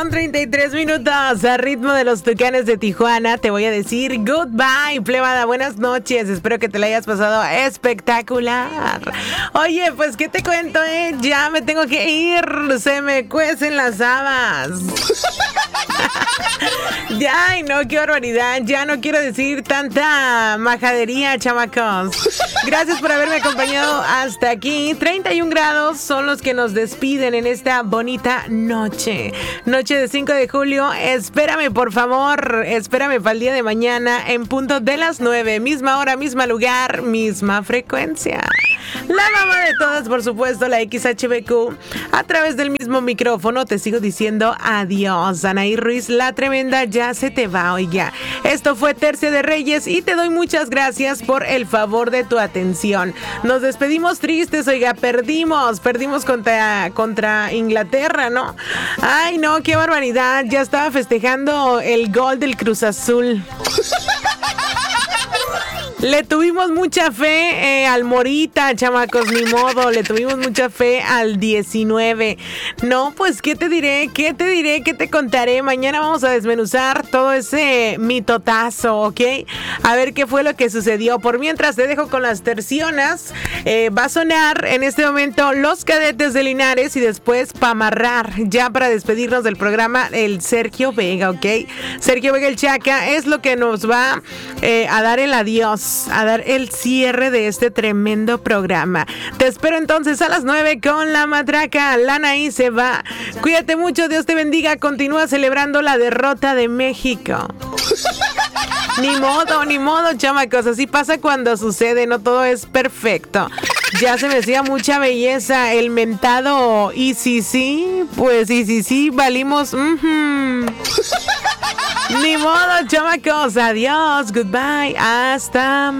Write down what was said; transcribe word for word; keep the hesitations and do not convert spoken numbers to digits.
treinta y tres minutos a ritmo de los Tucanes de Tijuana. Te voy a decir goodbye, plebada. Buenas noches. Espero que te la hayas pasado espectacular. Oye, pues, ¿qué te cuento, eh? Ya me tengo que ir. Se me cuecen las habas. Ya, ay, no, qué barbaridad. Ya no quiero decir tanta majadería, chamacos. Gracias por haberme acompañado hasta aquí. treinta y un grados son los que nos despiden en esta bonita noche. Noche de cinco de julio. Espérame, por favor. Espérame para el día de mañana en punto de las nueve. Misma hora, misma lugar, misma frecuencia. La mamá de todas, por supuesto, la X H B Q. A través del mismo micrófono te sigo diciendo adiós. Anaí Ruiz, la tremenda, ya se te va, oiga. Esto fue Tercia de Reyes y te doy muchas gracias por el favor de tu atención. Nos despedimos tristes, oiga, perdimos, perdimos contra, contra Inglaterra, ¿no? Ay, no, qué barbaridad. Ya estaba festejando el gol del Cruz Azul. Le tuvimos mucha fe eh, al Morita, chamacos, ni modo. Le tuvimos mucha fe al diecinueve. No, pues, ¿qué te diré? ¿Qué te diré? ¿Qué te contaré? Mañana vamos a desmenuzar todo ese mitotazo, ¿ok? A ver qué fue lo que sucedió. Por mientras, te dejo con las tercionas. Eh, va a sonar en este momento Los Cadetes de Linares y después para amarrar, ya para despedirnos del programa, el Sergio Vega, ¿ok? Sergio Vega, el Chaca, es lo que nos va eh, a dar el adiós, a dar el cierre de este tremendo programa. Te espero entonces a las nueve con La Matraca. Lana y se va. Cuídate mucho, Dios te bendiga. Continúa celebrando la derrota de México. Ni modo, ni modo, chamacos. Así pasa cuando sucede, no todo es perfecto. Ya se me hacía mucha belleza el mentado. Y si sí, pues y si sí, valimos. Uh-huh. Ni modo, chamacos. Adiós, goodbye. Hasta mañana.